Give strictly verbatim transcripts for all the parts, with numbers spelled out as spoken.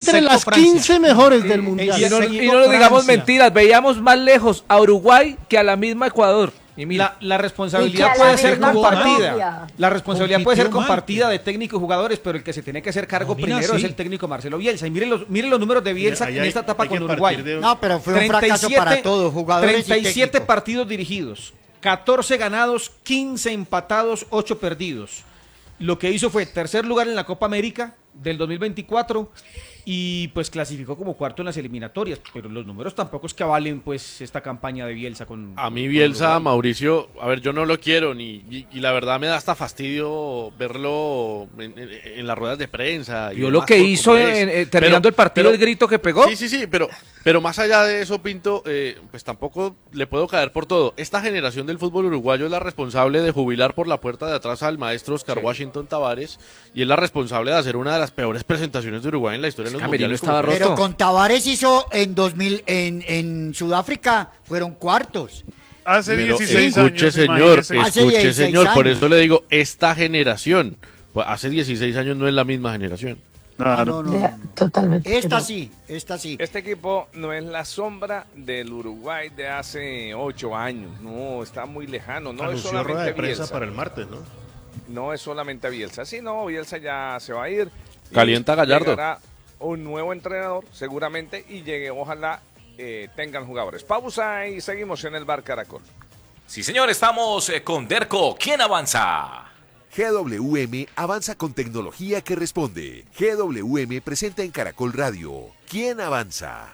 entre Sexto, las Francia. quince mejores del Y- mundial. y- Y no, Seguido y no nos digamos Francia. mentiras, veíamos más lejos a Uruguay que a la misma Ecuador. Y mira, La, la Y que responsabilidad a puede la ser misma compartida. Colombia. La responsabilidad puede ser Compitió mal, compartida pero- de técnico y jugadores, pero el que se tiene que hacer cargo No, mira, primero sí. es el técnico Marcelo Bielsa. Y miren los, miren los números de Bielsa Ahí en hay- esta etapa hay que con partir Uruguay. de- No, pero fue un fracaso para todos, jugadores y treinta y siete técnicos. partidos dirigidos, catorce ganados, quince empatados, ocho perdidos. Lo que hizo fue tercer lugar en la Copa América del dos mil veinticuatro y pues clasificó como cuarto en las eliminatorias, pero los números tampoco es que avalen pues esta campaña de Bielsa con A mí con Bielsa, Uruguay. Mauricio, a ver, yo no lo quiero ni y, y la verdad me da hasta fastidio verlo en, en- en las ruedas de prensa. y vio lo demás que por hizo cómo es. en- eh, terminando Pero- el partido, pero- el grito que pegó. Sí, sí, sí, pero, pero más allá de eso, Pinto, eh, pues tampoco le puedo caer por todo. Esta generación del fútbol uruguayo es la responsable de jubilar por la puerta de atrás al maestro Oscar Washington Tavares y es la responsable de hacer una de las peores presentaciones de Uruguay en la historia de los Camerino mundiales. estaba como- roto. Pero con Tavares hizo en dos mil en, en Sudáfrica fueron cuartos. Hace Pero dieciséis escuche, años, señor, imagínese. Hace escuche, dieciséis señor, por años. eso le digo, esta generación, pues hace dieciséis años no es la misma generación. Claro. No, no, De- no. Totalmente. Esta no. sí, esta sí. Este equipo no es la sombra del Uruguay de hace ocho años. No, está muy lejano. No es Anunció rueda de solamente prensa Bielsa. para el martes, ¿no? No es solamente Bielsa. Sí, no, Bielsa ya se va a ir. Y Calienta Gallardo. llegará un nuevo entrenador, seguramente, y llegue, ojalá eh, tengan jugadores. Pausa y seguimos en el Bar Caracol. Sí, señor, estamos eh, con Derco. ¿Quién avanza? G W M avanza con tecnología que responde. G W M presenta en Caracol Radio. ¿Quién avanza?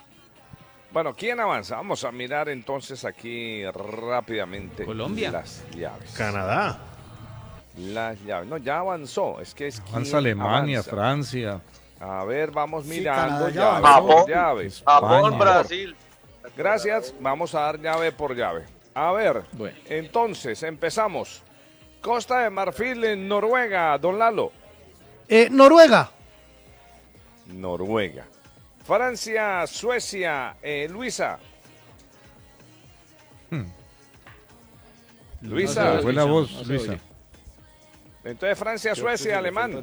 Bueno, ¿quién avanza? Vamos a mirar entonces aquí rápidamente Colombia. las llaves. Canadá. Las llaves. No, ya avanzó. Es que es Avanza quién Alemania, avanza. Francia. A ver, vamos Sí, mirando Canadá ya llave avanzó. por llave. Japón, España. Brasil. Gracias, vamos a dar llave por llave. A ver, Bueno. entonces empezamos. Costa de Marfil en Noruega, don Lalo. Eh, Noruega. Noruega. Francia, Suecia, eh, Luisa. Hmm. Luisa. Fue la voz, No se Luisa. oye. Entonces Francia, Suecia, alemán.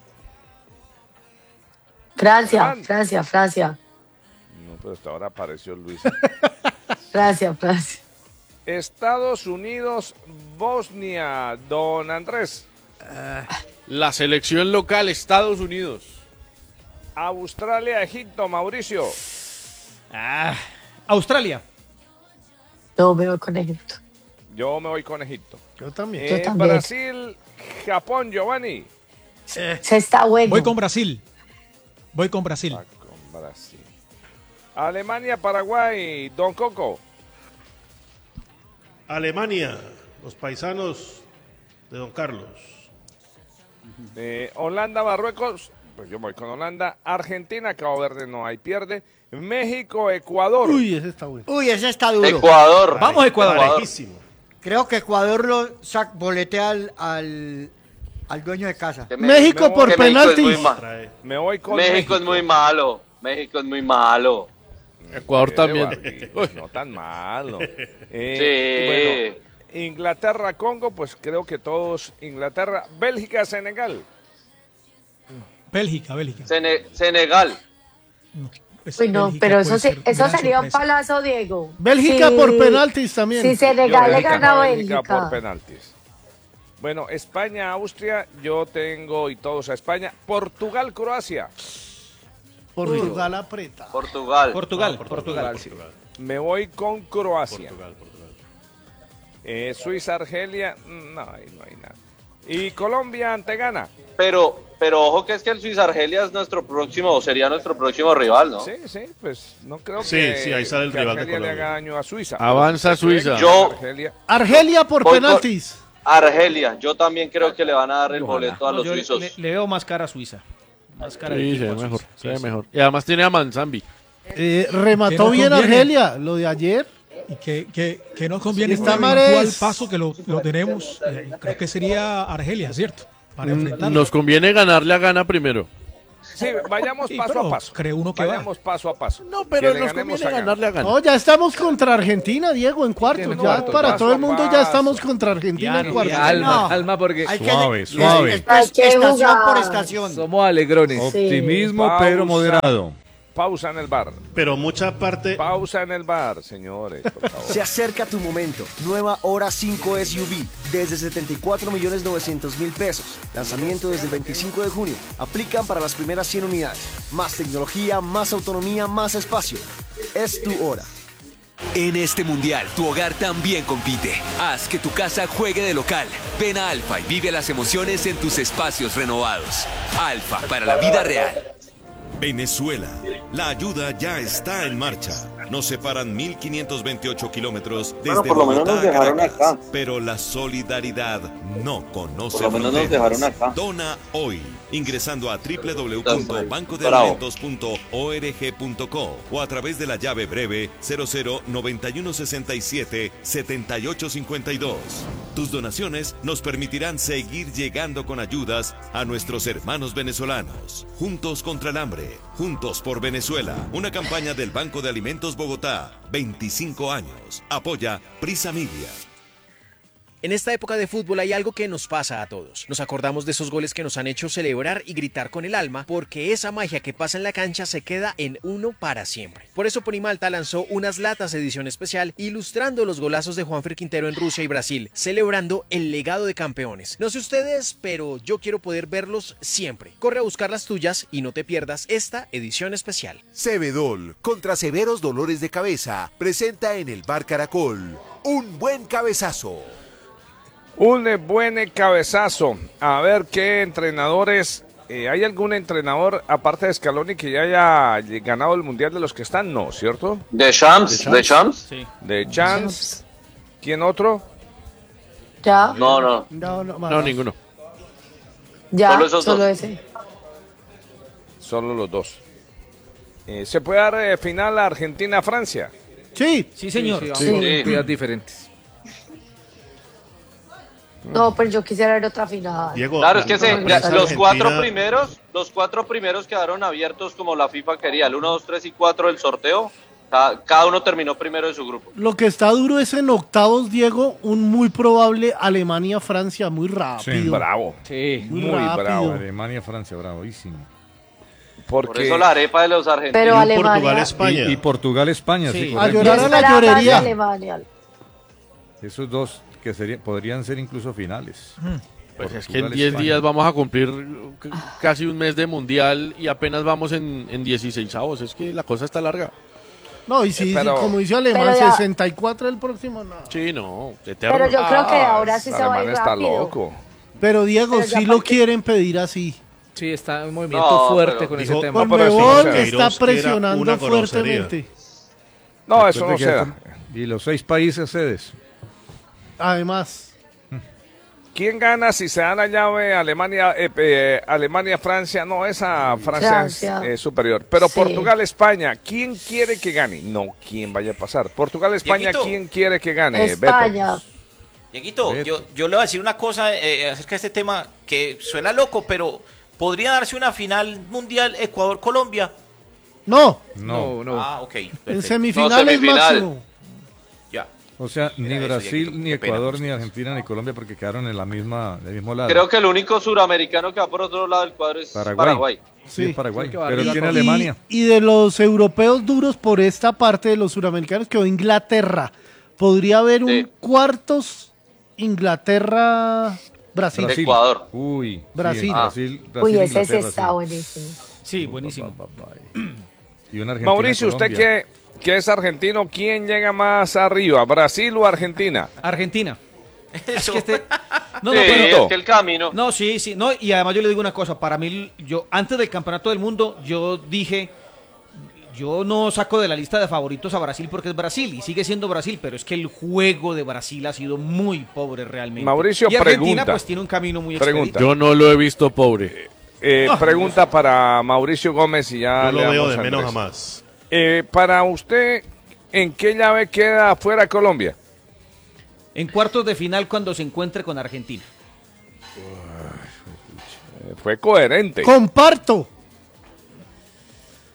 Francia, Juan. Francia, Francia. No, pero hasta ahora apareció Luisa. Francia, Francia. Estados Unidos, Bosnia, don Andrés. La selección local, Estados Unidos. Australia, Egipto, Mauricio. Ah, Australia. No me voy con Egipto. Yo me voy con Egipto. Yo también. Yo Eh, también. Brasil, Japón, Giovanni. Se está bueno. Voy con Brasil. Voy con Brasil. Ah, con Brasil. Alemania, Paraguay, don Coco. Alemania, los paisanos de Don Carlos. Eh, Holanda, Marruecos. Pues yo voy con Holanda. Argentina, Cabo Verde no hay pierde. México, Ecuador. Uy, ese está bueno. Uy, ese está duro. Ecuador. Vamos, Ecuador. Parejísimo. Creo que Ecuador lo sac boletea al, al, al dueño de casa. Que me- México me- por que México es penaltis. muy ma- Trae. Me voy con México, México. es muy malo. México es muy malo. Ecuador Eh, también. Barrios, no tan malo. Eh, Sí. Bueno, Inglaterra, Congo, pues creo que todos Inglaterra. Bélgica, Senegal. Bélgica, Bélgica. Sene- Senegal. Es Uy, no, Bélgica pero puede eso, se- ser eso gran sería un sorpresa. palazo, Diego. Bélgica Sí. por penaltis también. Si Senegal Yo le Bélgica, gana a Bélgica por Bélgica. penaltis. Bueno, España, Austria, yo tengo y todos a España. Portugal, Croacia. Portugal aprieta. Portugal. Portugal, Ah, Portugal. sí. Me voy con Croacia. Portugal, Portugal. Eh, Suiza, Argelia, no, ahí no hay nada. Y Colombia ante Ghana. Pero, pero ojo que es que el Suiza Argelia es nuestro próximo, o sería nuestro próximo rival, ¿no? Sí, sí, pues no creo Sí, que, sí, ahí sale el que rival de Argelia le Colombia. haga daño a Suiza. Avanza Suiza. Yo- Argelia. Argelia por Voy con- penaltis. Argelia, yo también creo que le van a dar el Ojalá. boleto a No, los yo le- suizos. Le, le veo más cara a Suiza. Más cara de Sí, se equipo ve a mejor, Suiza. se ve Sí, mejor. Y además tiene a Manzambi. Eh, Que remató no bien conviene. Argelia. Lo de ayer. Y que, que, que nos conviene Sí, este está eventual Mares. paso que lo, lo tenemos. eh, creo que sería Argelia, ¿cierto? Para enfrentarlo. Nos conviene ganarle a Ghana primero. Sí, vayamos Sí, paso pero a paso. cree uno que va. Vayamos paso a paso. No, pero Que le nos ganemos conviene a Ghana. ganarle a Ghana. No, ya estamos contra Argentina, Diego, en cuartos. En Ya cuartos, para paso todo el a mundo ya paso. estamos contra Argentina en Diario, cuartos. Alma, No. alma, porque Hay que Suave, le- suave. es- Hay es- que estación jugar. por estación. somos alegrones. Optimismo, Pausa. pero moderado. Pausa en el bar. Pero mucha parte. Pausa en el bar, señores, por favor. Se acerca tu momento. Nueva Hora cinco S U V desde setenta y cuatro millones novecientos mil pesos. Lanzamiento desde el veinticinco de junio. Aplican para las primeras cien unidades. Más tecnología, más autonomía, más espacio. Es tu hora. En este mundial, tu hogar también compite. Haz que tu casa juegue de local. Ven a Alfa y vive las emociones en tus espacios renovados. Alfa, para la vida real. Venezuela. La ayuda ya está en marcha. Nos separan mil quinientos veintiocho kilómetros desde Bueno, por lo menos Bogotá nos a dejaron Caracas. acá. Pero la solidaridad no conoce Por lo menos nos fronteras. dejaron acá. Dona hoy ingresando a w w w punto banco de Bravo. alimentos punto org punto co o a través de la llave breve cero cero noventa y uno sesenta y siete setenta y ocho cincuenta y dos. Tus donaciones nos permitirán seguir llegando con ayudas a nuestros hermanos venezolanos. Juntos contra el hambre, juntos por Venezuela. Una campaña del Banco de Alimentos Bogotá. veinticinco años. Apoya Prisa Media. En esta época de fútbol hay algo que nos pasa a todos. Nos acordamos de esos goles que nos han hecho celebrar y gritar con el alma, porque esa magia que pasa en la cancha se queda en uno para siempre. Por eso Ponimalta lanzó unas latas edición especial ilustrando los golazos de Juanfer Quintero en Rusia y Brasil, celebrando el legado de campeones. No sé ustedes, pero yo quiero poder verlos siempre. Corre a buscar las tuyas y no te pierdas esta edición especial. Cebedol, contra severos dolores de cabeza, presenta en el Bar Caracol un buen cabezazo. Un buen cabezazo. A ver qué entrenadores. Eh, ¿Hay algún entrenador, aparte de Scaloni, que ya haya ganado el mundial de los que están? No, ¿cierto? ¿De Champs? ¿De Champs? Sí. De Champs. ¿Quién otro? Ya. No, no. No, no, No, ninguno. Ya, Solo esos solo dos. ese. Solo los dos. Eh, ¿Se puede dar eh, final a Argentina-Francia? Sí. Sí, señor. Sí, Sí. vamos con cuidados diferentes. No, pero yo quisiera ver otra final. Diego, Claro, es que se- no, ya, no, los Argentina- cuatro primeros, los cuatro primeros quedaron abiertos como la FIFA quería. El uno, dos, tres y cuatro del sorteo. Cada, cada uno terminó primero de su grupo. Lo que está duro es en octavos, Diego, un muy probable Alemania-Francia, muy rápido. Bravo. Sí. Muy Muy rápido. bravo. Alemania, Francia, bravísimo. Por Porque eso la arepa de los argentinos. Pero Y un Alemania. Portugal-España. Y, y Portugal-España, sí. Sí. A correcto. llorar a la Esperaba más de llorería. Alemania. Esos dos que serían, podrían ser incluso finales. Pues es que Portugal, en diez España. días vamos a cumplir c- casi un mes de mundial y apenas vamos en, en dieciseisavos. Es que la cosa está larga. No, y si, Pero- como dice Alemán, Pero ya- sesenta y cuatro el próximo, no. Sí, no, eterno. Pero yo creo que Ah, ahora sí se va a ir Alemania está rápido. loco. Pero Diego, Pero ya sí lo para qué- quieren pedir así. Sí, está en movimiento No, fuerte pero con dijo- ese tema. No, pero eso no Conmebol se da. está Queiroz que era presionando una grosería. fuertemente. No, eso no Recuerde se que da. están- Y los seis países sedes. Además, ¿Quién gana si se da la llave Alemania, eh, eh, Alemania-Francia? No, esa Francia, Francia. es eh, superior. Pero Sí. Portugal-España, ¿quién quiere que gane? No, ¿quién vaya a pasar? Portugal-España, Dieguito. ¿quién quiere que gane? España. Beto. Dieguito, Beto. yo, yo le voy a decir una cosa eh, acerca de este tema que suena loco, pero ¿podría darse una final mundial Ecuador-Colombia? no. No. no. Ah, ok. En perfecto. semifinales No, semifinal. máximo. Ya. O sea, ni Era eso, Brasil, Dieguito, ni qué pena Ecuador, con ni ustedes. Argentina, ni Colombia, porque quedaron en la misma, del mismo lado. Creo que el único suramericano que va por otro lado del cuadro es Paraguay. Paraguay. Sí, es Sí. Paraguay. Creo que va Pero arriba tiene con- Alemania. Y, y de los europeos duros por esta parte de los suramericanos quedó Inglaterra. Podría haber un Sí. cuartos Inglaterra-Brasil. Brasil. Ecuador. Uy, sí, Brasil. en Brasil, Uy, Brasil, ese sí Inglaterra, está sí. buenísimo. Sí, buenísimo. Y una Argentina, Mauricio, usted Colombia. que, que es argentino, ¿quién llega más arriba, Brasil o Argentina? Argentina. Es Eso. que este- No, Sí, no, pero- es que el camino. No, sí, sí, no, y además yo le digo una cosa, para mí, yo antes del Campeonato del Mundo, yo dije, yo no saco de la lista de favoritos a Brasil porque es Brasil, y sigue siendo Brasil, pero es que el juego de Brasil ha sido muy pobre realmente. Mauricio, y Argentina pregunta. pues tiene un camino muy Pregunta. expedito. Yo no lo he visto pobre. Eh, Ah. pregunta para Mauricio Gómez y ya Yo lo le veo damos de a menos a Andrés. más. Eh, para usted, ¿en qué llave queda fuera Colombia? En cuartos de final cuando se encuentre con Argentina. Eh, fue coherente. Comparto.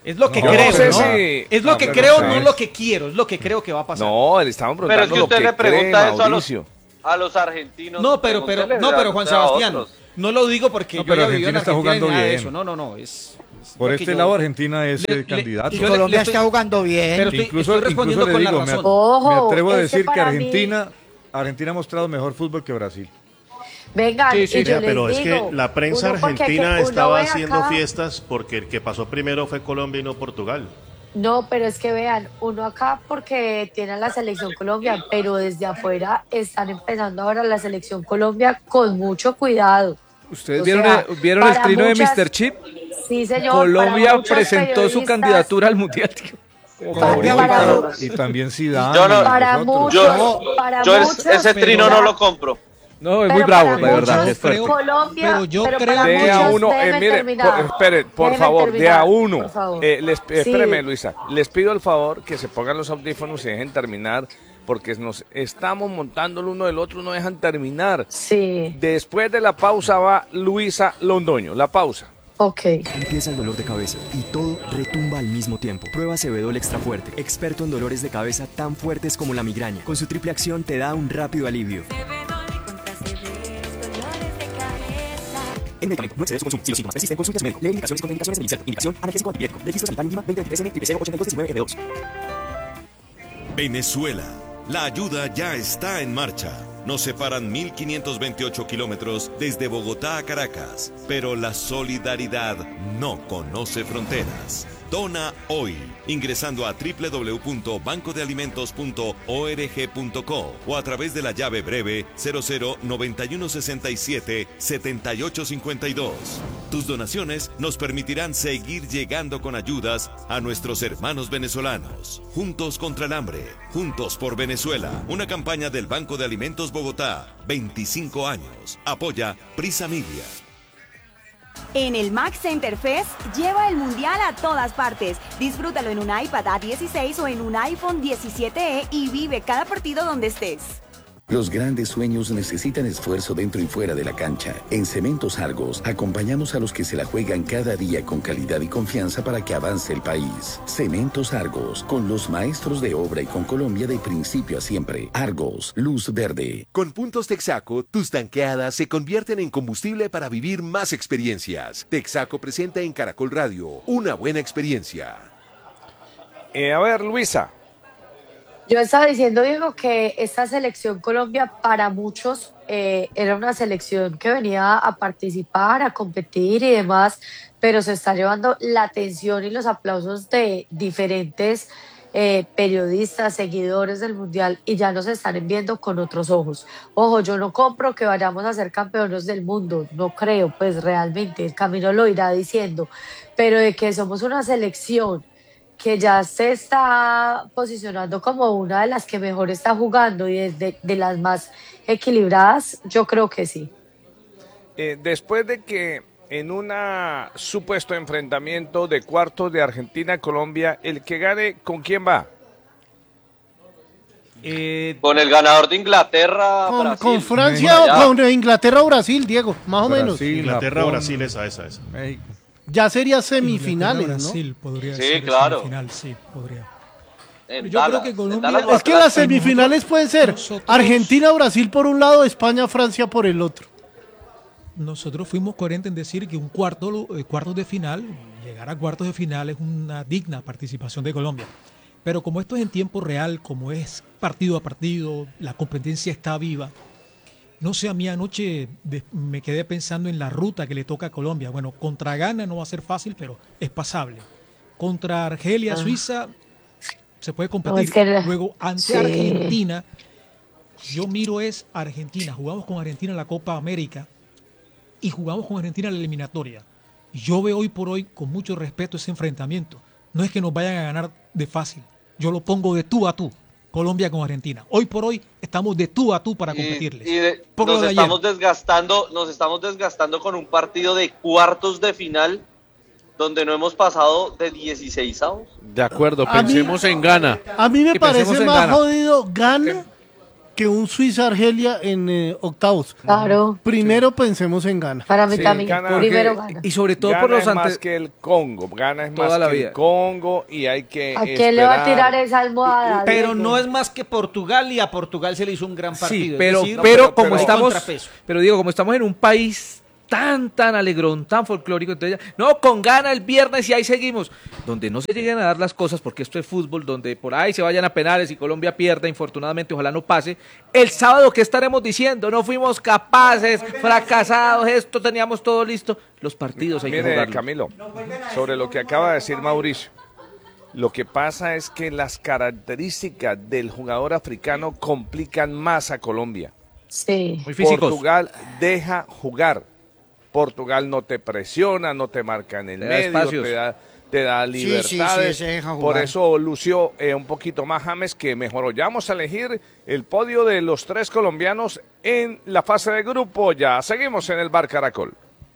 Es lo que No, creo, no sé ¿no? si- Es lo No, que pero creo, no no es. lo que quiero, es lo que creo que va a pasar. No, le estamos Pero preguntando es que usted lo le que cree pregunta eso a los, Mauricio. a los argentinos. No, pero, pero, pregúntele no, a- pero Juan a Sebastián, otros. no lo digo porque No, yo pero ya viví en Argentina está Argentina jugando ni nada de bien. eso. No, no, no, es... es Por lo que este yo- lado Argentina es Le- el le- candidato. yo le- Colombia le estoy- está jugando bien. Pero estoy, incluso estoy respondiendo incluso con le la digo, me, razón. Ojo, me atrevo a es que decir que para mí- Argentina, Argentina ha mostrado mejor fútbol que Brasil. Vengan, Sí, sí, y yo les pero es digo, que la prensa uno porque argentina que uno estaba ve haciendo acá- fiestas porque el que pasó primero fue Colombia y no Portugal. No, pero es que vean, uno acá porque tiene a la selección Colombia, pero desde afuera están empezando ahora la selección Colombia con mucho cuidado. ¿Ustedes O vieron, sea, el, vieron el para trino muchas- de míster Chip? Sí, señor. Colombia para muchos presentó su periodistas- candidatura al Mundial, tío. Para- para- Y también Zidane. Yo no- y Para nosotros. Yo, muchos, para yo es- muchos, ese trino pero- no lo compro. No, es Pero muy bravo, para la verdad. muchos, Es fuerte. Colombia, Pero yo pero creo para que- De a muchos uno, eh, deben mire, terminar. por- espere, por Deben favor, de a terminar, uno. por favor. Eh, les, Sí. espéreme, Luisa, les pido el favor que se pongan los audífonos y dejen terminar, porque nos estamos montando el uno del otro, no dejan terminar. Sí. Después de la pausa va Luisa Londoño, la pausa. Ok. Empieza el dolor de cabeza y todo retumba al mismo tiempo. Prueba Cebedol Extra Fuerte, experto en dolores de cabeza tan fuertes como la migraña. Con su triple acción te da un rápido alivio. El medicamento no excede su consumo. Si los síntomas persisten, consulte a su médico. Lee indicaciones y contraindicaciones del INSERT. Indicación, analgésico antipirético. Registro sanitario INVIMA veinte veintitrés N triple cero ochenta y dos diecinueve F dos. Venezuela. La ayuda ya está en marcha. Nos separan mil quinientos veintiocho kilómetros desde Bogotá a Caracas, pero la solidaridad no conoce fronteras. Dona hoy, ingresando a doble u doble u doble u punto banco de alimentos punto org punto co o a través de la llave breve cero cero noventa y uno sesenta y siete setenta y ocho cincuenta y dos. Tus donaciones nos permitirán seguir llegando con ayudas a nuestros hermanos venezolanos. Juntos contra el hambre, juntos por Venezuela. Una campaña del Banco de Alimentos Bogotá. veinticinco años. Apoya Prisa Media. En el Max Center Fest, lleva el mundial a todas partes. Disfrútalo en un iPad A dieciséis o en un iPhone diecisiete E y vive cada partido donde estés. Los grandes sueños necesitan esfuerzo dentro y fuera de la cancha. En Cementos Argos, acompañamos a los que se la juegan cada día con calidad y confianza para que avance el país. Cementos Argos, con los maestros de obra y con Colombia de principio a siempre. Argos, luz verde. Con puntos Texaco, tus tanqueadas se convierten en combustible para vivir más experiencias. Texaco presenta en Caracol Radio una buena experiencia. Eh, a ver, Luisa. Yo estaba diciendo, Diego, que esta selección Colombia para muchos eh, era una selección que venía a participar, a competir y demás, pero se está llevando la atención y los aplausos de diferentes eh, periodistas, seguidores del Mundial y ya nos están viendo con otros ojos. Ojo, yo no compro que vayamos a ser campeones del mundo, no creo, pues realmente el camino lo irá diciendo, pero de que somos una selección que ya se está posicionando como una de las que mejor está jugando y de, de las más equilibradas, yo creo que sí. Eh, después de que en un supuesto enfrentamiento de cuartos de Argentina-Colombia, el que gane, ¿con quién va? Eh, Con el ganador de Inglaterra, Con, Brasil. con Francia Allá. o con Inglaterra o Brasil, Diego, más o menos. Brasil, Inglaterra, Japón, Brasil, esa, esa, esa. México. Ya sería semifinales, ¿no? Brasil podría Sí, ser claro. semifinal, sí, podría. En Yo Dallas, creo que en Colombia- Dallas Es que las Atlanta. semifinales pueden ser Nosotros- Argentina-Brasil por un lado, España-Francia por el otro. Nosotros fuimos coherentes en decir que un cuarto, eh, cuartos de final, llegar a cuartos de final es una digna participación de Colombia. Pero como esto es en tiempo real, como es partido a partido, la competencia está viva. No sé, a mí anoche de- me quedé pensando en la ruta que le toca a Colombia. Bueno, contra Ghana no va a ser fácil, pero es pasable. Contra Argelia, Ah. Suiza, se puede No, competir. es que la- Luego, ante Sí. Argentina, yo miro es Argentina. Jugamos con Argentina en la Copa América y jugamos con Argentina en la eliminatoria. Y yo veo hoy por hoy con mucho respeto ese enfrentamiento. No es que nos vayan a ganar de fácil. Yo lo pongo de tú a tú. Colombia con Argentina. Hoy por hoy estamos de tú a tú para Y- competirles. y de- Por lo nos de ayer. estamos desgastando, nos estamos desgastando con un partido de cuartos de final donde no hemos pasado de dieciséisavos. De acuerdo, A mí- pensemos en Ghana. A mí me Y pensemos parece en más Ghana. jodido Ghana que un Suiza-Argelia en eh, octavos. Claro. Primero pensemos en Ghana. Para mí Sí, también, Ghana- primero porque- Ghana. Y sobre todo Ghana por los es más ante... que el Congo, Ghana es Toda más la que vida. el Congo y hay que ¿A quién le va a esperar. tirar esa almohada? Pero Diego? no es más que Portugal y a Portugal se le hizo un gran partido. Sí, es pero, decir, pero, pero- como pero- estamos, contrapeso. pero digo, como estamos en un país tan, tan alegrón, tan folclórico, entonces ya, no, con gana el viernes y ahí seguimos, donde no se lleguen a dar las cosas, porque esto es fútbol, donde por ahí se vayan a penales y Colombia pierda, infortunadamente, ojalá no pase. El sábado, ¿qué estaremos diciendo? No fuimos capaces, fracasados, esto teníamos todo listo. Los partidos hay que Mire, jugarlos. Camilo, sobre lo que acaba de decir Mauricio, lo que pasa es que las características del jugador africano complican más a Colombia. Sí. Muy físicos. Portugal deja jugar. Portugal no te presiona, no te marca en el Te da medio, espacios. te da, te da Sí, sí, sí, libertades. se deja Por jugar. eso lució eh, un poquito más James, que mejoró. Ya vamos a elegir el podio de los tres colombianos en la fase de grupo. Ya seguimos en el Bar Caracol.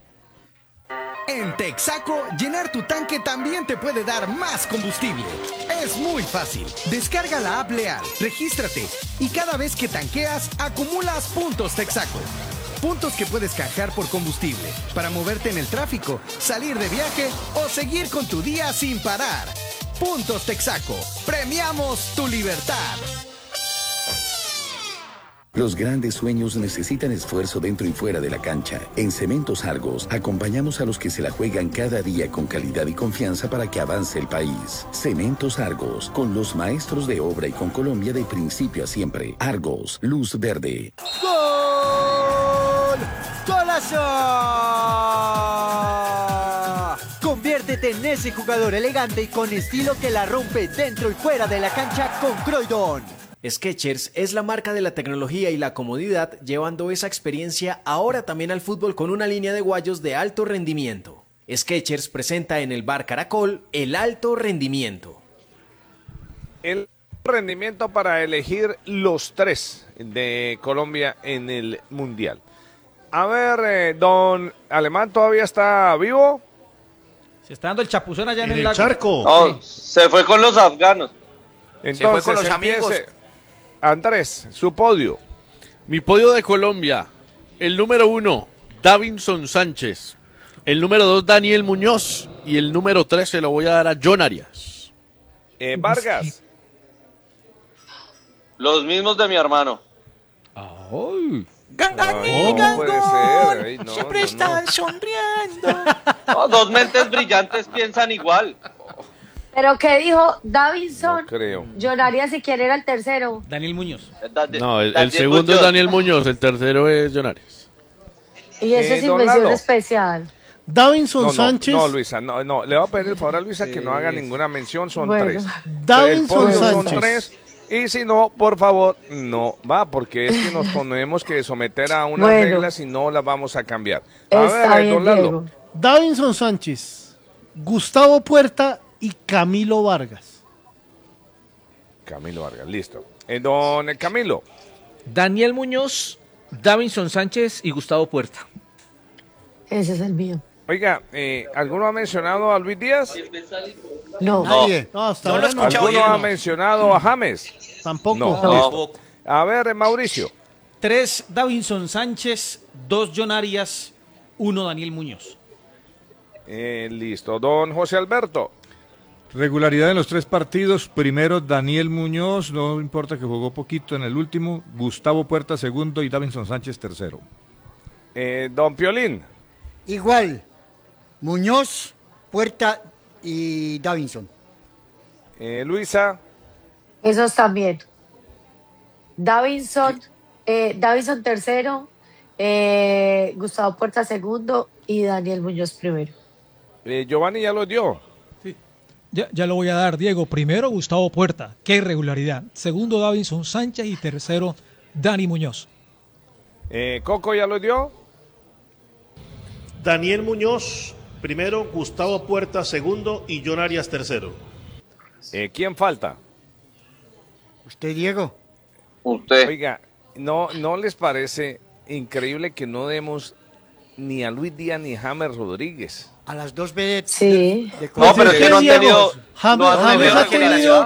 En Texaco, llenar tu tanque también te puede dar más combustible. Es muy fácil. Descarga la app Leal, regístrate y cada vez que tanqueas, acumulas puntos Texaco. Puntos que puedes canjear por combustible para moverte en el tráfico, salir de viaje o seguir con tu día sin parar. Puntos Texaco. Premiamos tu libertad. Los grandes sueños necesitan esfuerzo dentro y fuera de la cancha. En Cementos Argos, acompañamos a los que se la juegan cada día con calidad y confianza para que avance el país. Cementos Argos, con los maestros de obra y con Colombia de principio a siempre. Argos, luz verde. ¡Gol! ¡Golazo! Conviértete en ese jugador elegante y con estilo que la rompe dentro y fuera de la cancha con Croydon. Skechers es la marca de la tecnología y la comodidad, llevando esa experiencia ahora también al fútbol con una línea de guayos de alto rendimiento. Skechers presenta en el Bar Caracol el alto rendimiento. El rendimiento para elegir los tres de Colombia en el Mundial. A ver, eh, don Alemán, ¿todavía está vivo? Se está dando el chapuzón allá en, En el el lago. charco. No, se fue con los afganos. Entonces, con los empiece. amigos. Andrés, su podio. Mi podio de Colombia. El número uno, Davinson Sánchez. El número dos, Daniel Muñoz. Y el número tres se lo voy a dar a John Arias. Eh, Vargas. Los mismos de mi hermano. Ay, no puede ser. Ay, no, Siempre no, están no. sonriendo. No, dos mentes brillantes piensan igual. ¿Pero qué dijo Davinson? No creo. John Arias, si quiere, era el tercero. Daniel Muñoz. No, el, el segundo es Daniel Muñoz, el tercero es John Arias. Y eso Eh, es don invención Lalo. especial. Davinson No, no, Sánchez. no, Luisa, no, no, le voy a pedir el favor a Luisa que no haga ninguna mención, son Bueno. tres. Davinson El podio son Sánchez. tres, y si no, por favor, no va, porque es que nos tenemos que someter a unas Bueno. reglas y no las vamos a cambiar. A Está ver, bien, don Lalo. Diego. Davinson Sánchez, Gustavo Puerta y Camilo Vargas. Camilo Vargas, listo. Eh, don Camilo. Daniel Muñoz, Davinson Sánchez y Gustavo Puerta. Ese es el mío. Oiga, eh, ¿alguno ha mencionado a Luis Díaz? No. Nadie. No, hasta No lo ahora no. escuchaba ¿Alguno bien. ha mencionado a James? Tampoco. No. No. Listo. A ver, eh, Mauricio. Tres, Davinson Sánchez. Dos, John Arias. Uno, Daniel Muñoz. Eh, listo. Don José Alberto. Regularidad en los tres partidos. Primero Daniel Muñoz, no importa que jugó poquito en el último. Gustavo Puerta segundo y Davinson Sánchez tercero. Eh, don Piolín. Igual, Muñoz, Puerta y Davinson. Eh, Luisa. Esos también. Davinson, eh, Davinson tercero, eh, Gustavo Puerta segundo y Daniel Muñoz primero. Eh, Giovanni ya lo dio. Ya, ya lo voy a dar, Diego. Primero, Gustavo Puerta. Qué irregularidad. Segundo, Davinson Sánchez. Y tercero, Dani Muñoz. Eh, Coco ya lo dio. Daniel Muñoz, primero, Gustavo Puerta, segundo y John Arias, tercero. Eh, ¿Quién falta? ¿Usted, Diego? Usted. Oiga, ¿no, ¿no les parece increíble que no demos ni a Luis Díaz ni a James Rodríguez? A las dos vedettes. Sí. De, de No, pero es que no han tenido. James, no han James tenido ha generación. tenido,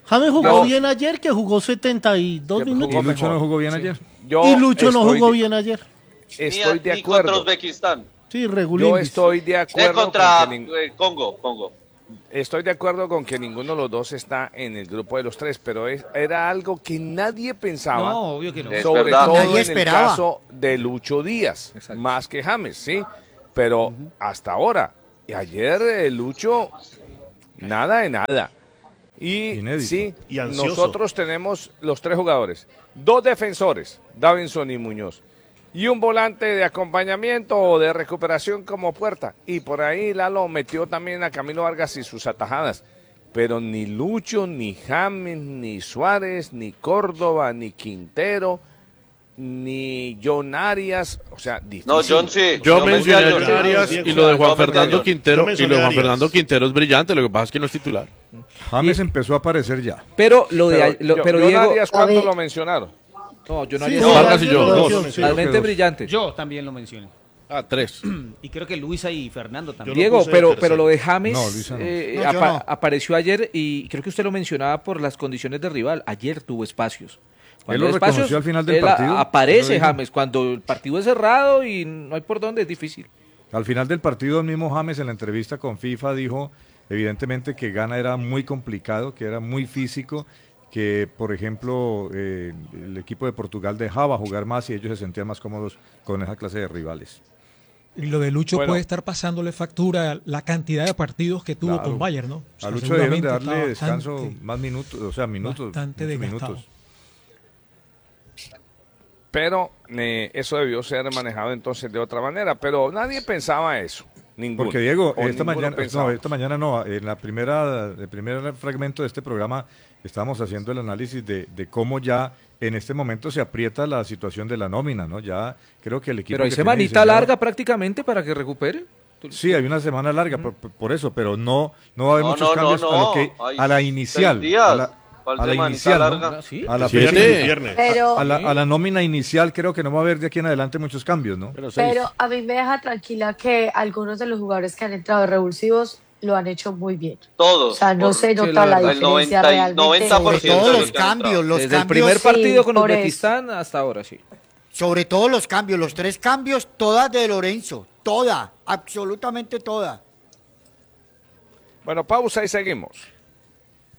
James jugó No. bien ayer, que jugó setenta y dos Que minutos. jugó ¿Y Lucho mejor. no jugó bien Sí. ayer? Yo y Lucho no estoy jugó de- bien ayer. Estoy de Ni contra acuerdo. Uzbekistán. Sí, regulín. Yo estoy de Eh, acuerdo contra con que nin- eh, Congo, Congo. Estoy de acuerdo con que ninguno de los dos está en el grupo de los tres, pero es- era algo que nadie pensaba. No, obvio que no. Es Sobre verdad. todo Nadie en esperaba. el caso de Lucho Díaz, más que James, sí. Pero hasta ahora, y ayer eh, Lucho, nada de nada. Y Inédito. sí, Y ansioso. nosotros tenemos los tres jugadores, dos defensores, Davinson y Muñoz, y un volante de acompañamiento o de recuperación como Puerta. Y por ahí Lalo metió también a Camilo Vargas y sus atajadas. Pero ni Lucho, ni James, ni Suárez, ni Córdoba, ni Quintero, ni John Arias, o sea, difícil. No, John sí. Yo Yo mencioné a mencioné John a Arias John. y lo de Juan Yo Fernando mencioné a- Quintero. yo Y lo mencioné de a Juan Arias. Fernando Quintero es brillante, lo que pasa es que no es titular. James empezó a aparecer ya. Pero lo de, Pero, lo- yo- pero John Diego, Arias, A ¿cuándo ver. lo mencionaron? no, yo no Sí, haría no, Vargas y ayer yo, lo dos. mencioné. realmente dos. brillante. Yo también lo mencioné. Ah, tres. Y creo que Luisa y Fernando también. Yo lo Diego, puse de pero, tercero. pero lo de James No, Luisa no. eh, No, yo apa- no. apareció ayer y creo que usted lo mencionaba por las condiciones de rival. Ayer tuvo espacios. Él lo hay reconoció al final del él a- partido. Él lo Aparece dijo. James cuando el partido es cerrado y no hay por dónde, es difícil. Al final del partido, el mismo James en la entrevista con FIFA dijo, evidentemente, que Ghana era muy complicado, que era muy físico, que, por ejemplo, eh, el equipo de Portugal dejaba jugar más y ellos se sentían más cómodos con esa clase de rivales. Y lo de Lucho Bueno. puede estar pasándole factura la cantidad de partidos que tuvo Claro. con Bayern, ¿no? O sea, A Lucho debieron de seguramente darle está descanso bastante- más minutos, o sea, minutos. bastante muchos desgastado. minutos. Pero eh, eso debió ser manejado entonces de otra manera, pero nadie pensaba eso, ninguno. Porque Diego, O esta ninguno mañana, pensaba. no, esta mañana no, en la primera, el primer fragmento de este programa estábamos haciendo el análisis de, de cómo ya en este momento se aprieta la situación de la nómina, ¿no? Ya creo que el equipo Pero hay que tiene semanita diseñado- larga prácticamente para que recupere. Sí, hay una semana larga por, por- por eso, pero no, no va a haber No, muchos no, cambios no, a, lo que, hay a la inicial. seis días. A la, ¿Cuál a la semanita inicial, ¿no? larga? ¿Sí? A la Siete. fecha- Viernes. Pero, a la, a la nómina inicial creo que no va a haber de aquí en adelante muchos cambios, ¿no? Pero seis. pero a mí me deja tranquila que algunos de los jugadores que han entrado de revulsivos lo han hecho muy bien. Todos. O sea, no Por- se Sí, nota la la, verdad. El diferencia noventa y- realmente. noventa por Sobre ciento todo de los los que han cambios, entrado. los Desde el cambios, primer partido Sí, con por Uzbekistán hasta ahora, sí. sobre todo los cambios, los tres cambios, todas de Lorenzo, toda, absolutamente toda. Bueno, pausa y seguimos.